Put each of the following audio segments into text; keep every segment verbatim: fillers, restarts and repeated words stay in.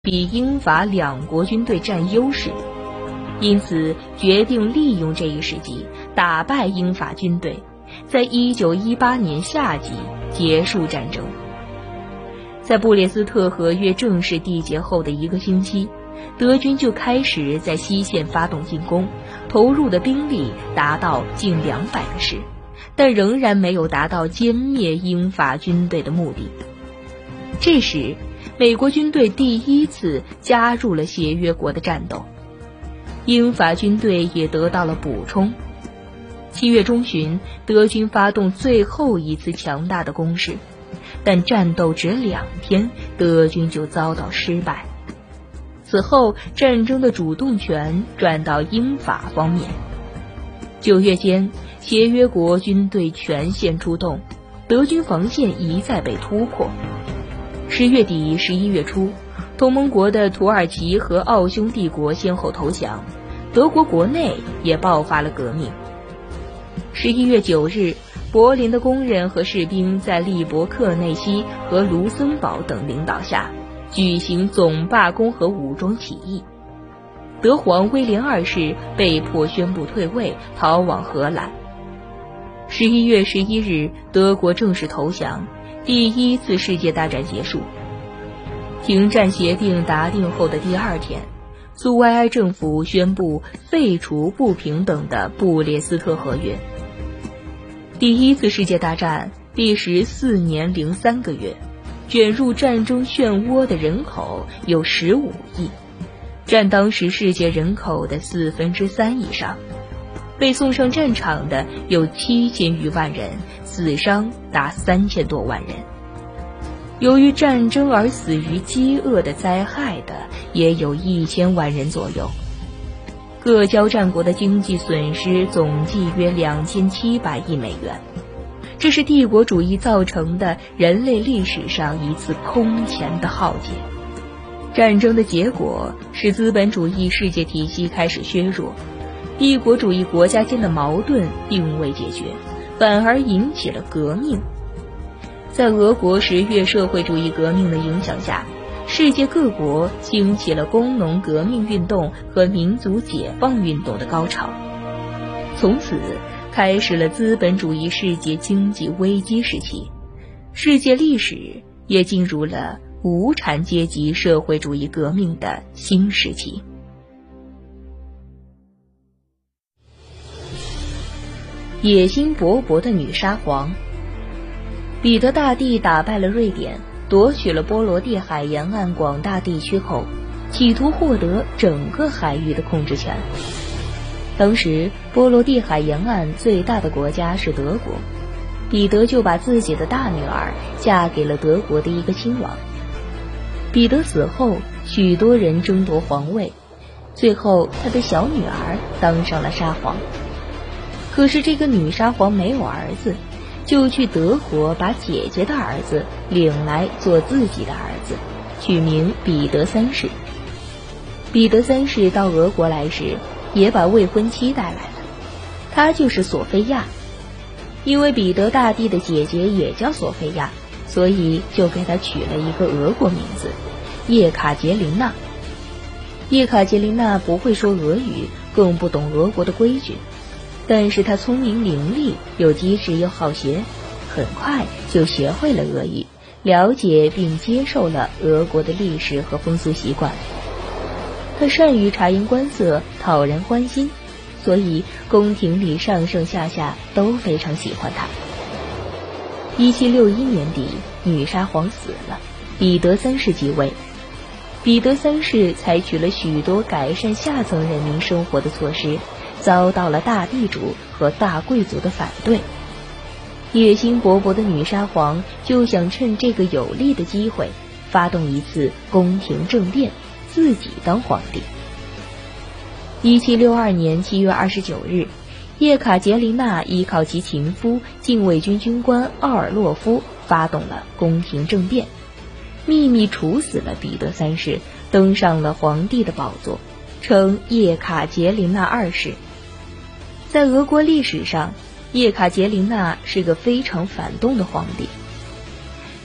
比英法两国军队占优势，因此决定利用这一时机打败英法军队，在一九一八年夏季结束战争。在布列斯特合约正式缔结后的一个星期，德军就开始在西线发动进攻，投入的兵力达到近两百个师，但仍然没有达到歼灭英法军队的目的。这时，美国军队第一次加入了协约国的战斗，英法军队也得到了补充。七月中旬，德军发动最后一次强大的攻势，但战斗只两天，德军就遭到失败。此后，战争的主动权转到英法方面。九月间，协约国军队全线出动，德军防线一再被突破。十月底、十一月初，同盟国的土耳其和奥匈帝国先后投降，德国国内也爆发了革命。十一月九日，柏林的工人和士兵在利伯克内西和卢森堡等领导下举行总罢工和武装起义。德皇威廉二世被迫宣布退位，逃往荷兰。十一月十一日，德国正式投降，第一次世界大战结束。停战协定达定后的第二天，苏维埃政府宣布废除不平等的布列斯特合约。第一次世界大战历时四年零三个月，卷入战争漩涡的人口有十五亿，占当时世界人口的四分之三以上。被送上战场的有七千余万人，死伤达三千多万人。由于战争而死于饥饿的灾害的也有一千万人左右。各交战国的经济损失总计约两千七百亿美元，这是帝国主义造成的人类历史上一次空前的浩劫。战争的结果使资本主义世界体系开始削弱，帝国主义国家间的矛盾并未解决，反而引起了革命。在俄国十月社会主义革命的影响下，世界各国兴起了工农革命运动和民族解放运动的高潮，从此开始了资本主义世界经济危机时期，世界历史也进入了无产阶级社会主义革命的新时期。野心勃勃的女沙皇。彼得大帝打败了瑞典，夺取了波罗的海沿岸广大地区后，企图获得整个海域的控制权。当时波罗的海沿岸最大的国家是德国，彼得就把自己的大女儿嫁给了德国的一个亲王。彼得死后，许多人争夺皇位，最后他的小女儿当上了沙皇。可是这个女沙皇没有儿子，就去德国把姐姐的儿子领来做自己的儿子，取名彼得三世。彼得三世到俄国来时，也把未婚妻带来了，她就是索菲亚。因为彼得大帝的姐姐也叫索菲亚，所以就给她取了一个俄国名字叶卡捷琳娜。叶卡捷琳娜不会说俄语，更不懂俄国的规矩，但是她聪明伶俐，又机智又好学，很快就学会了俄语，了解并接受了俄国的历史和风俗习惯。她善于察言观色，讨人欢心，所以宫廷里上上下下都非常喜欢她。一七六一年底，女沙皇死了，彼得三世继位。彼得三世采取了许多改善下层人民生活的措施，遭到了大地主和大贵族的反对。野心勃勃的女沙皇就想趁这个有利的机会，发动一次宫廷政变，自己当皇帝。一七六二年七月二十九日，叶卡捷琳娜依靠其情夫禁卫军军官奥尔洛夫发动了宫廷政变，秘密处死了彼得三世，登上了皇帝的宝座，称叶卡捷琳娜二世。在俄国历史上，叶卡捷琳娜是个非常反动的皇帝。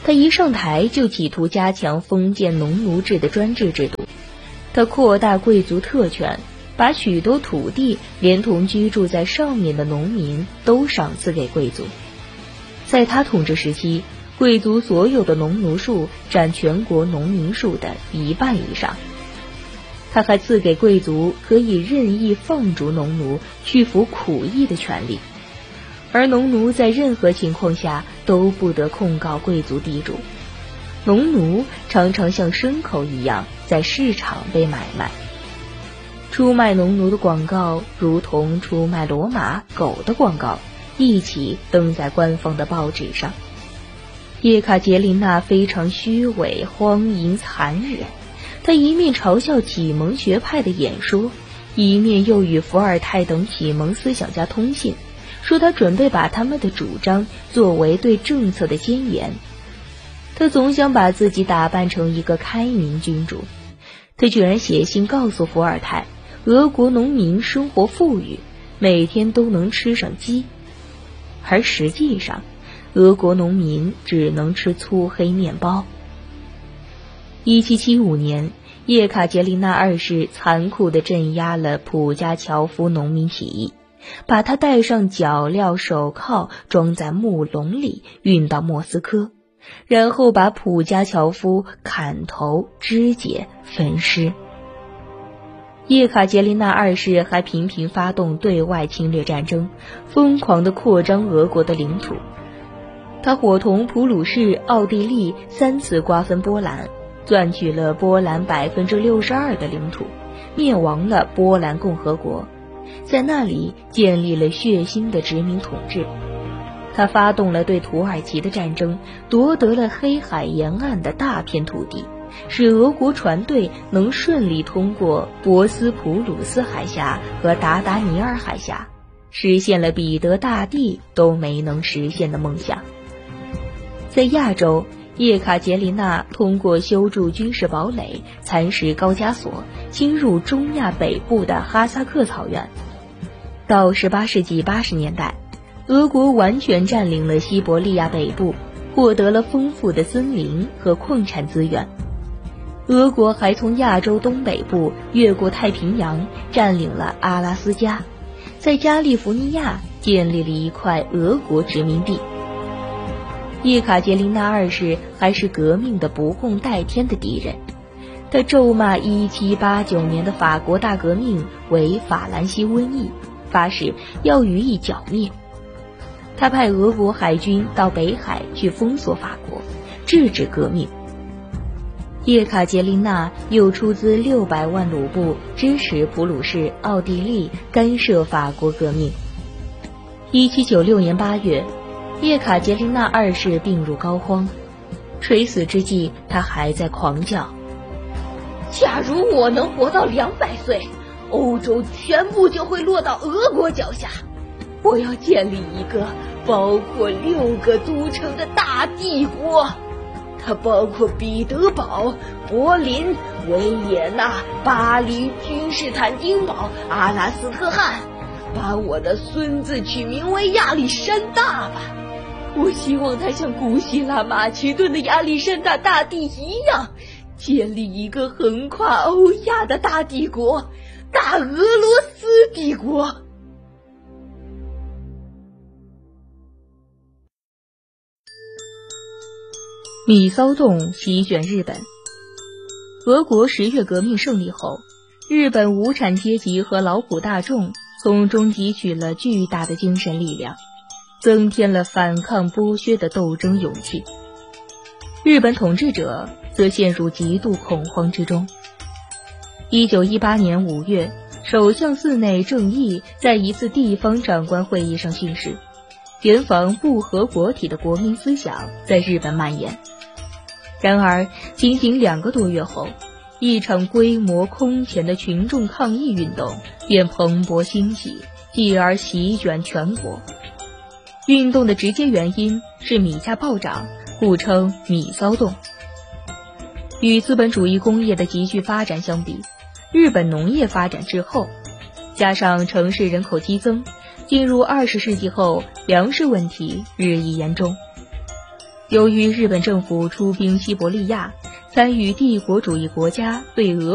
他一上台就企图加强封建农奴制的专制制度，他扩大贵族特权，把许多土地连同居住在上面的农民都赏赐给贵族。在他统治时期，贵族所有的农奴数占全国农民数的一半以上。他还赐给贵族可以任意放逐农奴去服苦役的权利，而农奴在任何情况下都不得控告贵族地主。农奴常常像牲口一样在市场被买卖。出卖农奴的广告如同出卖骡马、狗的广告，一起登在官方的报纸上。叶卡捷琳娜非常虚伪、荒淫、残忍，她一面嘲笑启蒙学派的演说，一面又与伏尔泰等启蒙思想家通信，说他准备把他们的主张作为对政策的箴言。他总想把自己打扮成一个开明君主，他居然写信告诉伏尔泰，俄国农民生活富裕，每天都能吃上鸡，而实际上俄国农民只能吃粗黑面包。一七七五年，叶卡捷琳娜二世残酷地镇压了普加乔夫农民起义，把他戴上脚镣手铐，装在木笼里运到莫斯科，然后把普加乔夫砍头、肢解、焚尸。叶卡捷琳娜二世还频频发动对外侵略战争，疯狂地扩张俄国的领土。他伙同普鲁士、奥地利三次瓜分波兰，攥取了波兰百分之六十二的领土，灭亡了波兰共和国，在那里建立了血腥的殖民统治。他发动了对土耳其的战争，夺得了黑海沿岸的大片土地，使俄国船队能顺利通过博斯普鲁斯海峡和达达尼尔海峡，实现了彼得大帝都没能实现的梦想。在亚洲，叶卡捷琳娜通过修筑军事堡垒，蚕食高加索，侵入中亚北部的哈萨克草原。到十八世纪八十年代，俄国完全占领了西伯利亚北部，获得了丰富的森林和矿产资源。俄国还从亚洲东北部越过太平洋，占领了阿拉斯加，在加利福尼亚建立了一块俄国殖民地。叶卡捷琳娜二世还是革命的不共戴天的敌人，他咒骂一七八九年的法国大革命为法兰西瘟疫，发誓要予以剿灭。他派俄国海军到北海去封锁法国，制止革命。叶卡捷琳娜又出资六百万卢布支持普鲁士、奥地利干涉法国革命。一七九六年八月，叶卡捷琳娜二世病入膏肓，垂死之际，他还在狂叫：假如我能活到两百岁，欧洲全部就会落到俄国脚下。我要建立一个包括六个都城的大帝国，它包括彼得堡、柏林、维也纳、巴黎、君士坦丁堡、阿拉斯特汗。把我的孙子取名为亚历山大吧，我希望他像古希腊马其顿的亚历山大大帝一样，建立一个横跨欧亚的大帝国——大俄罗斯帝国。米骚动席卷日本。俄国十月革命胜利后，日本无产阶级和劳苦大众从中汲取了巨大的精神力量，增添了反抗剥削的斗争勇气。日本统治者则陷入极度恐慌之中。一九一八年五月，首相寺内正义在一次地方长官会议上训示，严防不合国体的国民思想在日本蔓延。然而，仅仅两个多月后，一场规模空前的群众抗议运动便蓬勃兴起，继而席卷全国。运动的直接原因是米价暴涨，故称米骚动。与资本主义工业的急剧发展相比，日本农业发展滞后，加上城市人口激增，进入二十世纪后，粮食问题日益严重。 由于日本政府出兵西伯利亚，参与帝国主义国家对俄